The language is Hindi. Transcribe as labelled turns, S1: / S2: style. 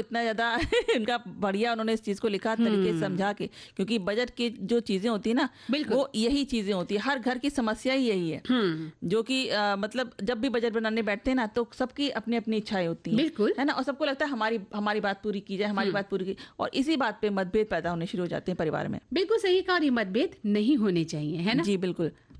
S1: इतना ज़्यादा इनका बढ़िया उन्होंने इस चीज़ को लिखा तरीके से समझा के, क्योंकि बजट की जो चीज़ें होती है ना,
S2: बिल्कुल।
S1: वो यही चीज़ें होती है, हर घर की समस्या ही यही है, जो कि मतलब जब भी बजट बनाने बैठते हैं ना, तो सबकी अपनी अपनी इच्छाएं होती हैं,
S2: बिल्कुल।
S1: है ना, और सबको लगता है हमारी हमारी बात पूरी की जाए, हमारी बात पूरी की, और इसी बात पे मतभेद पैदा होने शुरू हो जाते हैं परिवार में।
S2: बिल्कुल सही कहा, और ये मतभेद नहीं होने चाहिए, है ना?
S1: जी बिल्कुल।